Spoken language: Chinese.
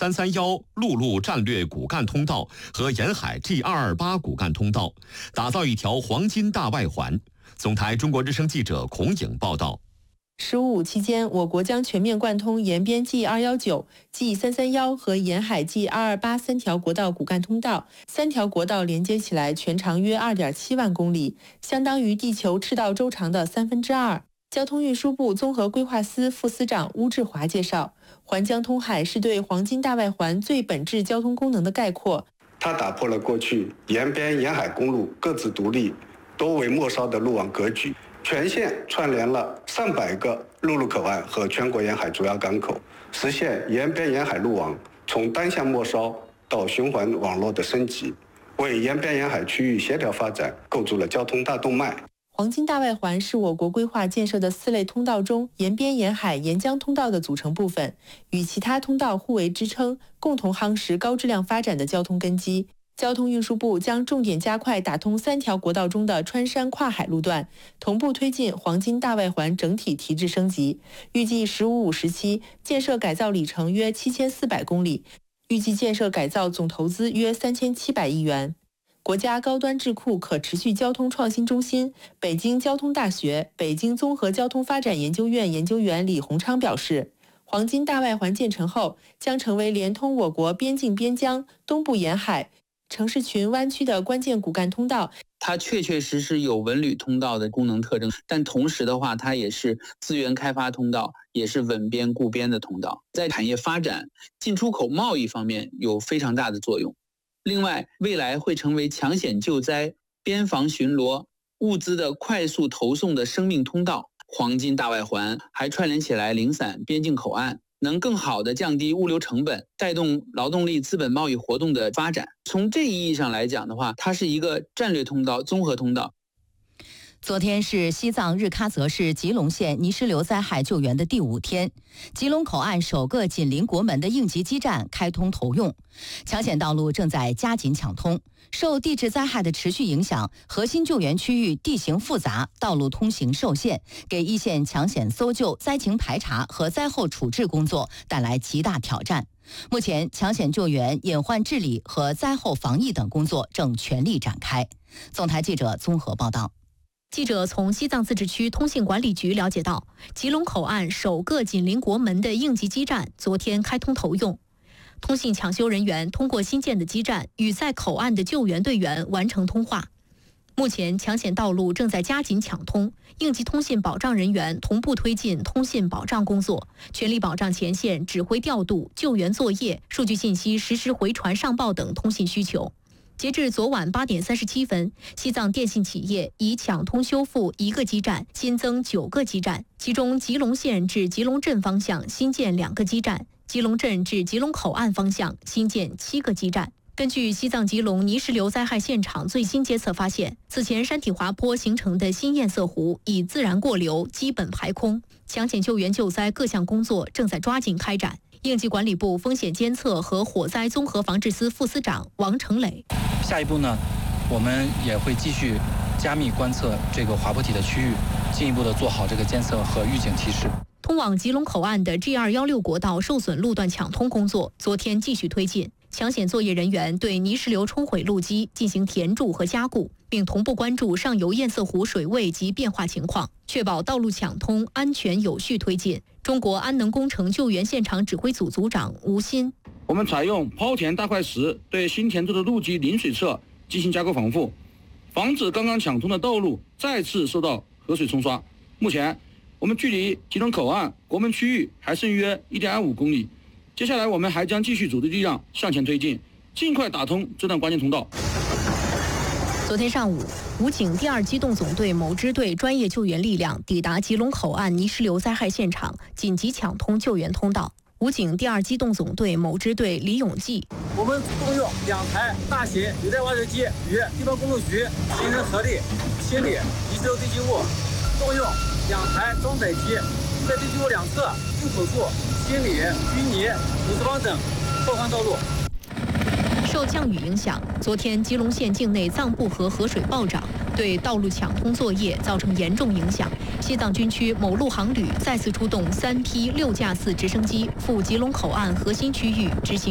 G331陆路战略骨干通道和沿海 G228骨干通道，打造一条黄金大外环。总台中国之声记者孔颖报道。 “15+5”期间，我国将全面贯通延边 G219、G331和沿海 G228三条国道骨干通道，3条国道连接起来，全长约2.7万公里，相当于地球赤道周长的2/3。交通运输部综合规划司副司长邬志华介绍，环江通海是对黄金大外环最本质交通功能的概括。 它打破了过去沿边沿海公路各自独立、多为末梢的路网格局。全线串联了上百个陆路口岸和全国沿海主要港口，实现沿边沿海路网从单向末梢到循环网络的升级，为沿边沿海区域协调发展构筑了交通大动脉。 黄金大外环是我国规划建设的4类通道中沿边沿海沿江通道的组成部分，与其他通道互为支撑，共同夯实高质量发展的交通根基。交通运输部将重点加快打通3条国道中的穿山跨海路段，同步推进黄金大外环整体提质升级。预计“15+5”时期建设改造里程约7400公里，预计建设改造总投资约3700亿元。国家高端智库可持续交通创新中心、北京交通大学、北京综合交通发展研究院研究员李洪昌表示，黄金大外环建成后，将成为连通我国边境边疆、东部沿海、城市群湾区的关键骨干通道。 它确实有文旅通道的功能特征，但同时的话，它也是资源开发通道，也是稳边固边的通道，在产业发展、进出口贸易方面有非常大的作用。另外，未来会成为抢险救灾、边防巡逻、物资的快速投送的生命通道。黄金大外环还串联起来零散边境口岸，能更好地降低物流成本，带动劳动力资本贸易活动的发展。从这一意义上来讲的话，它是一个战略通道、综合通道。 昨天是西藏日喀则市吉隆县泥石流灾害救援的第5天，吉隆口岸首个紧邻国门的应急基站开通投用，抢险道路正在加紧抢通。受地质灾害的持续影响，核心救援区域地形复杂，道路通行受限，给一线抢险搜救、灾情排查和灾后处置工作带来极大挑战。目前，抢险救援、隐患治理和灾后防疫等工作正全力展开。总台记者综合报道。 记者从西藏自治区通信管理局了解到，吉隆口岸首个紧邻国门的应急基站昨天开通投用。通信抢修人员通过新建的基站与在口岸的救援队员完成通话。目前抢险道路正在加紧抢通，应急通信保障人员同步推进通信保障工作，全力保障前线指挥调度、救援作业、数据信息实时回传上报等通信需求。截至昨晚8点37分，西藏电信企业已抢通修复1个基站，新增9个基站，其中吉隆县至吉隆镇方向新建2个基站，吉隆镇至吉隆口岸方向新建7个基站。根据西藏吉隆泥石流灾害现场最新监测发现，此前山体滑坡形成的新堰塞湖已自然过流，基本排空，抢险救援救灾各项工作正在抓紧开展。应急管理部风险监测和火灾综合防治司副司长王成磊。 下一步呢，我们也会继续加密观测这个滑坡体的区域，进一步的做好这个监测和预警提示。 通往吉隆口岸的 G216国道受损路段抢通工作昨天继续推进，抢险作业人员对泥石流冲毁路基进行填筑和加固，并同步关注上游堰塞湖水位及变化情况，确保道路抢通安全有序推进。中国安能工程救援现场指挥组组长吴鑫： 我们采用抛填大块石对新填筑的路基临水侧进行加固防护，防止刚刚抢通的道路再次受到河水冲刷。目前我们距离吉隆口岸国门区域还剩约1.25公里，接下来我们还将继续组织力量向前推进，尽快打通这段关键通道。 昨天上午，武警第2机动总队某支队专业救援力量抵达吉隆口岸泥石流灾害现场，紧急抢通救援通道。武警第2机动总队某支队李永记： 我们动用2台大型履带挖掘机与地方公路局形成合力，清理泥石流堆积物；动用2台装载机在堆积物两侧入口处清理淤泥、土石方等破坏道路。 受降雨影响，昨天吉隆县境内藏布河河水暴涨，对道路抢通作业造成严重影响。西藏军区某路航旅再次出动3批6架次直升机赴吉隆口岸核心区域执行